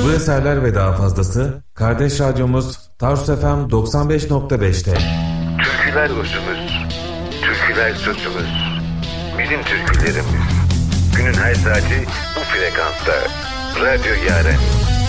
Bu eserler ve daha fazlası kardeş radyomuz Tarsus FM 95.5'te. Türküler özümüz, türküler sözümüz, bizim türkülerimiz. Günün her saati bu frekansta. Radyo Yaren.